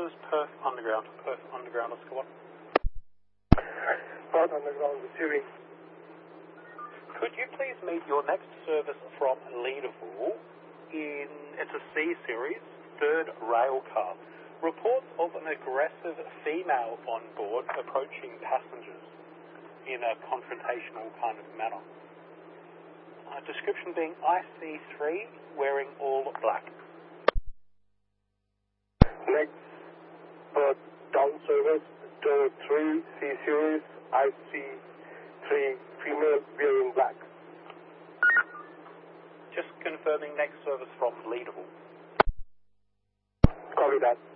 services, Perth Underground, Oscar 1. Perth Underground receiving. Could you please meet your next service from Leederville it's a C series, 3rd rail car. Reports of an aggressive female on board approaching passengers in a confrontational kind of manner. Description being IC3, wearing all black. Next, Perth down service, Door 3, C series, IC3, female wearing black. Just confirming next service from Leederville. Copy that.